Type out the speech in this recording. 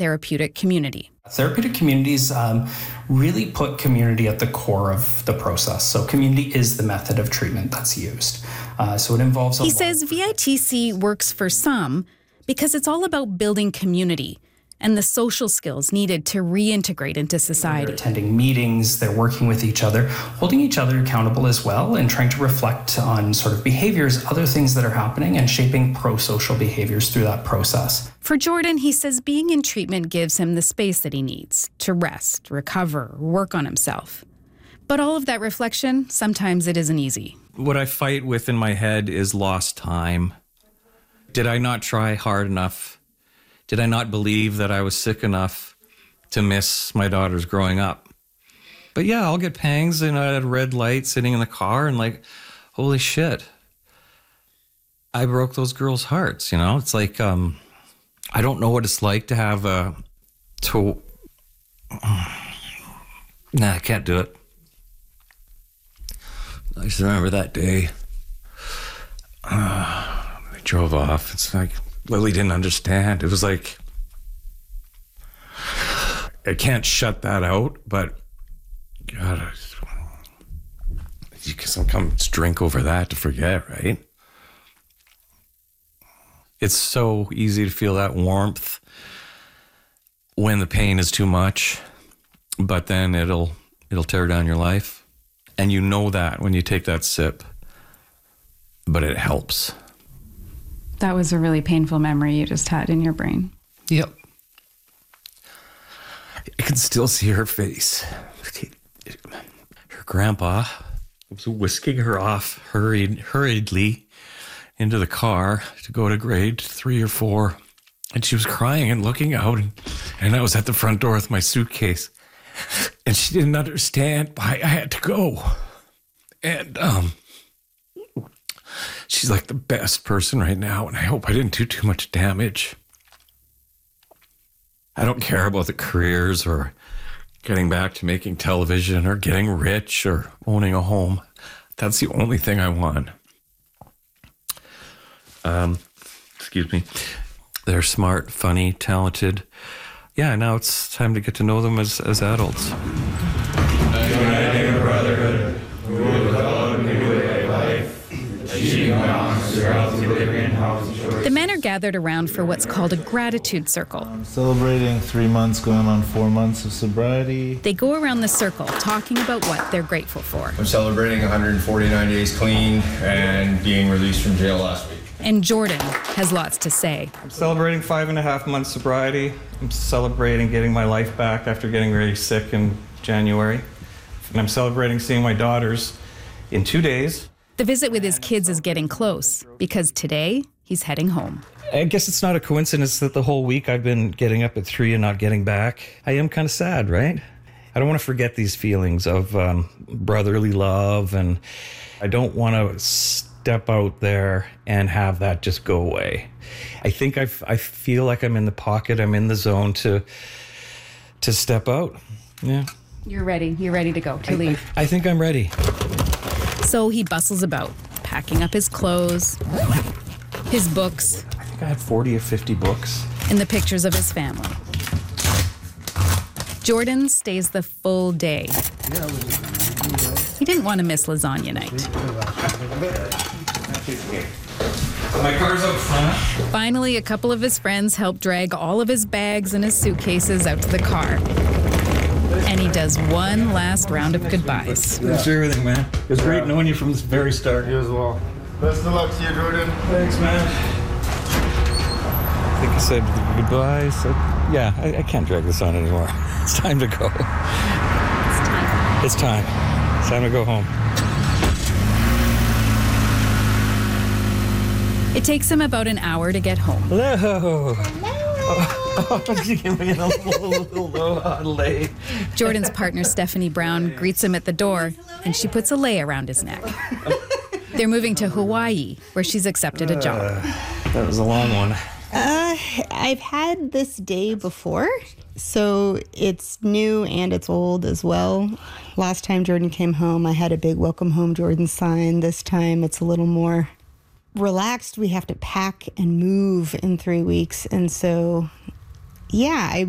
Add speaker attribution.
Speaker 1: therapeutic community.
Speaker 2: Therapeutic communities really put community at the core of the process. So community is the method of treatment that's used. So it involves
Speaker 1: He says VITC works for some because it's all about building community and the social skills needed to reintegrate into society.
Speaker 2: They're attending meetings, they're working with each other, holding each other accountable as well, and trying to reflect on sort of behaviors, other things that are happening, and shaping pro-social behaviors through that process.
Speaker 1: For Jordan, he says being in treatment gives him the space that he needs to rest, recover, work on himself. But all of that reflection, sometimes it isn't easy.
Speaker 3: What I fight with in my head is lost time. Did I not try hard enough? Did I not believe that I was sick enough to miss my daughters growing up? But yeah, I'll get pangs and at a red light sitting in the car and like, holy shit. I broke those girls' hearts, you know? It's like, I don't know what it's like to have nah, I can't do it. I just remember that day. I drove off. It's like, Lily didn't understand. It was like, I can't shut that out, but God, you can sometimes drink over that to forget, right? It's so easy to feel that warmth when the pain is too much, but then it'll tear down your life. And you know that when you take that sip, but it helps.
Speaker 4: That was a really painful memory you just had in your brain.
Speaker 3: Yep. I can still see her face. Her grandpa was whisking her off hurriedly into the car to go to grade 3 or 4. And she was crying and looking out. And I was at the front door with my suitcase. And she didn't understand why I had to go. And, she's like the best person right now, and I hope I didn't do too much damage. I don't care about the careers or getting back to making television or getting rich or owning a home. That's the only thing I want. Excuse me. They're smart, funny, talented. Yeah, now it's time to get to know them as adults.
Speaker 5: Uniting brotherhood, rule with all new life.
Speaker 1: The men are gathered around for what's called a gratitude circle.
Speaker 6: I'm celebrating 3 months, going on 4 months of sobriety.
Speaker 1: They go around the circle talking about what they're grateful for.
Speaker 5: I'm celebrating 149 days clean and being released from jail last week.
Speaker 1: And Jordan has lots to say.
Speaker 7: I'm celebrating 5.5 months sobriety. I'm celebrating getting my life back after getting really sick in January. And I'm celebrating seeing my daughters in 2 days.
Speaker 1: The visit with his kids is getting close because today he's heading home.
Speaker 3: I guess it's not a coincidence that the whole week I've been getting up at 3 and not getting back. I am kind of sad, right? I don't want to forget these feelings of brotherly love, and I don't want to step out there and have that just go away. I think I feel like I'm in the pocket, I'm in the zone to step out. Yeah.
Speaker 4: You're ready. You're ready to go, to leave.
Speaker 3: I think I'm ready.
Speaker 1: So he bustles about, packing up his clothes, his books.
Speaker 3: I think I had 40 or 50 books.
Speaker 1: And the pictures of his family. Jordan stays the full day. He didn't want to miss lasagna night.
Speaker 3: My car's out front.
Speaker 1: Finally, a couple of his friends help drag all of his bags and his suitcases out to the car. And he does one last round of goodbyes.
Speaker 3: Thanks for everything, man. It was great knowing you from the very start.
Speaker 6: You as well. Best of luck to you, Jordan.
Speaker 3: Thanks, man. I think I said goodbyes. Yeah, I can't drag this on anymore. It's time to go. It's time. It's time to go home.
Speaker 1: It takes him about an hour to get home.
Speaker 3: Hello. Oh, you give me a little lay.
Speaker 1: Jordan's partner, Stephanie Brown, greets him at the door, and she puts a lei around his neck. They're moving to Hawaii, where she's accepted a job.
Speaker 3: That was a long one.
Speaker 8: I've had this day before, so it's new and it's old as well. Last time Jordan came home, I had a big welcome home Jordan sign. This time it's a little more relaxed. We have to pack and move in 3 weeks. And so, yeah,